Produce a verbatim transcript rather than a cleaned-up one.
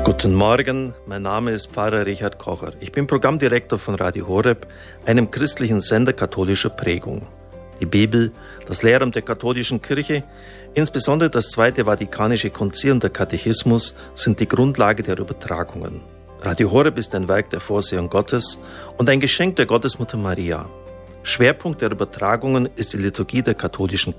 Guten Morgen, mein Name ist Pfarrer Richard Kocher. Ich bin Programmdirektor von Radio Horeb, einem christlichen Sender katholischer Prägung. Die Bibel, das Lehramt der katholischen Kirche, insbesondere das Zweite Vatikanische Konzil und der Katechismus sind die Grundlage der Übertragungen. Radio Horeb ist ein Werk der Vorsehung Gottes und ein Geschenk der Gottesmutter Maria. Schwerpunkt der Übertragungen ist die Liturgie der katholischen